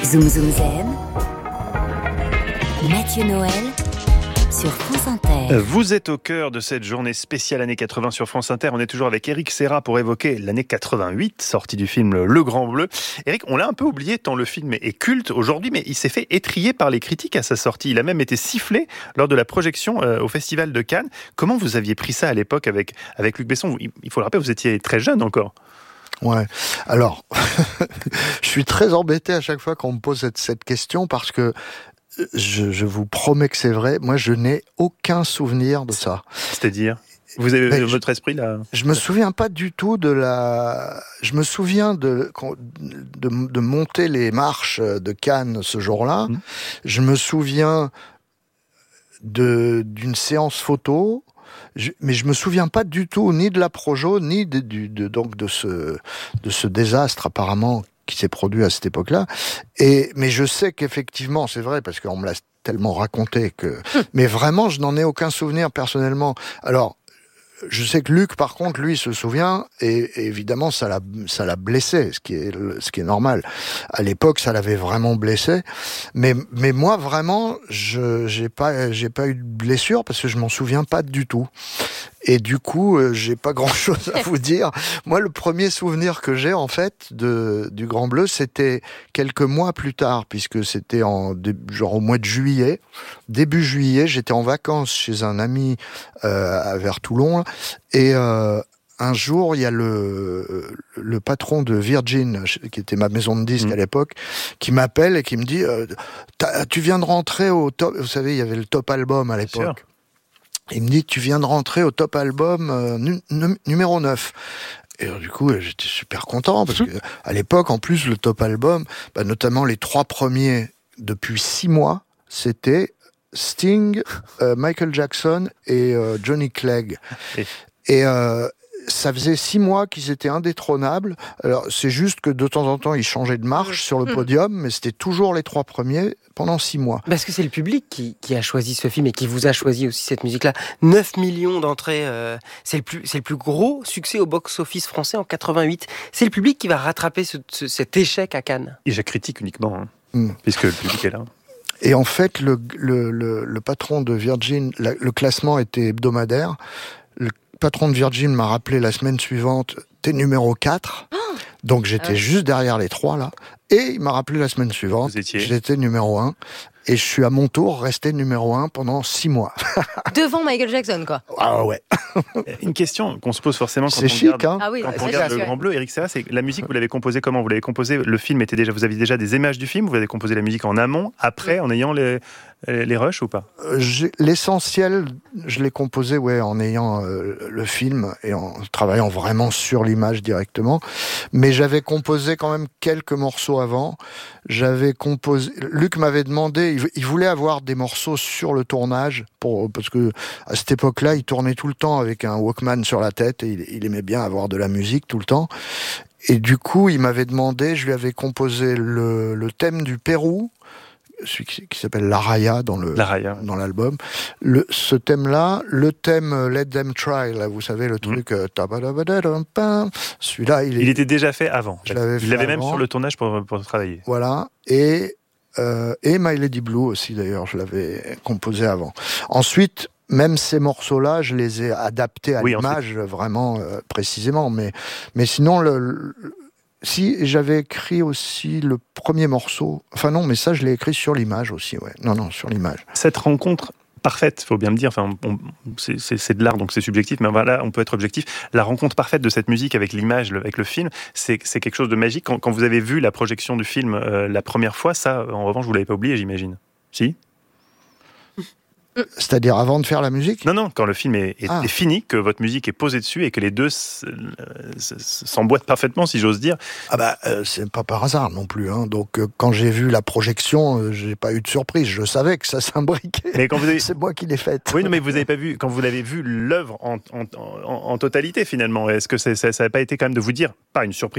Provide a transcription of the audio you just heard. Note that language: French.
Zoom Zoom Zen, Mathieu Noël sur France Inter. Vous êtes au cœur de cette journée spéciale années 80 sur France Inter. On est toujours avec Éric Serra pour évoquer l'année 88, sortie du film Le Grand Bleu. Éric, on l'a un peu oublié tant le film est culte aujourd'hui, mais il s'est fait étriller par les critiques à sa sortie. Il a même été sifflé lors de la projection au Festival de Cannes. Comment vous aviez pris ça à l'époque avec Luc Besson? Il faut le rappeler, vous étiez très jeune encore. Ouais. Alors, je suis très embêté à chaque fois qu'on me pose cette question parce que je vous promets que c'est vrai. Moi, je n'ai aucun souvenir de ça. C'est-à-dire, vous avez votre esprit là. Je me souviens pas du tout de la. Je me souviens de monter les marches de Cannes ce jour-là. Je me souviens d'une séance photo. Mais je me souviens pas du tout ni de la projo ni de ce désastre apparemment qui s'est produit à cette époque-là. Mais je sais qu'effectivement, c'est vrai parce qu'on me l'a tellement raconté que. Mais vraiment, je n'en ai aucun souvenir personnellement. Alors. Je sais que Luc, par contre, lui, se souvient, et évidemment, ça l'a blessé, ce qui est normal. À l'époque, ça l'avait vraiment blessé. Mais moi, vraiment, j'ai pas eu de blessure parce que je m'en souviens pas du tout. Et du coup, j'ai pas grand-chose à vous dire. Moi, le premier souvenir que j'ai, en fait, du Grand Bleu, c'était quelques mois plus tard, puisque c'était genre au mois de juillet, début juillet, j'étais en vacances chez un ami vers Toulon, là, et un jour, il y a le patron de Virgin, qui était ma maison de disques à l'époque, qui m'appelle et qui me dit tu viens de rentrer au top. Vous savez, il y avait le top album à l'époque. Il me dit, tu viens de rentrer au top album numéro 9. Et alors, du coup, j'étais super content, parce que à l'époque, en plus, le top album, notamment les 3 premiers, depuis 6 mois, c'était Sting, Michael Jackson et Johnny Clegg. Et ça faisait 6 mois qu'ils étaient indétrônables. Alors, c'est juste que de temps en temps, ils changeaient de marche sur le podium, mais c'était toujours les 3 premiers pendant 6 mois. Parce que c'est le public qui a choisi ce film et qui vous a choisi aussi cette musique-là. 9 millions d'entrées, c'est le plus gros succès au box-office français en 88. C'est le public qui va rattraper cet échec à Cannes. Et je critique uniquement, puisque le public est là. Et en fait, le patron de Virgin, le classement était hebdomadaire. Le patron de Virgin m'a rappelé la semaine suivante, t'es numéro 4. Donc j'étais juste derrière les 3 là. Et il m'a rappelé la semaine suivante, j'étais numéro 1. Et je suis à mon tour resté numéro 1 pendant 6 mois. Devant Michael Jackson, quoi. Ah ouais. Une question qu'on se pose forcément quand on regarde Le Grand Bleu, Éric Serra, c'est la musique, vous l'avez composée comment? Vous l'avez composée, le film était déjà, vous aviez déjà des images du film, vous avez composé la musique en amont, après, en ayant les rushs ou pas? L'essentiel, je l'ai composé en ayant le film et en travaillant vraiment sur l'image directement. Mais j'avais composé quand même quelques morceaux avant. Luc m'avait demandé, il voulait avoir des morceaux sur le tournage parce que à cette époque-là, il tournait tout le temps avec un Walkman sur la tête et il aimait bien avoir de la musique tout le temps. Et du coup, il m'avait demandé, je lui avais composé le thème du Pérou, celui qui s'appelle La Raya dans l'album. Ce thème-là, le thème Let Them Try, là, vous savez, le truc celui-là, il était déjà fait avant. Il l'avait même sur le tournage pour travailler. Voilà. Et My Lady Blue aussi, d'ailleurs, je l'avais composé avant. Ensuite, même ces morceaux-là, je les ai adaptés à l'image vraiment précisément. Mais sinon, si, j'avais écrit aussi le premier morceau. Enfin non, mais ça, je l'ai écrit sur l'image aussi, ouais. Non, sur l'image. Cette rencontre parfaite, il faut bien le dire, enfin, c'est de l'art, donc c'est subjectif, mais voilà, on peut être objectif. La rencontre parfaite de cette musique avec l'image, avec le film, c'est quelque chose de magique. Quand vous avez vu la projection du film la première fois, ça, en revanche, vous ne l'avez pas oublié, j'imagine. Si ? C'est-à-dire avant de faire la musique ? Non, quand le film est fini, que votre musique est posée dessus et que les deux s'emboîtent parfaitement, si j'ose dire. C'est pas par hasard non plus. Donc quand j'ai vu la projection, j'ai pas eu de surprise. Je savais que ça s'imbriquait. Mais c'est moi qui l'ai faite. Oui, non, mais vous avez pas vu, quand vous l'avez vu l'œuvre en totalité finalement. Est-ce que ça n'a pas été quand même de vous dire, pas une surprise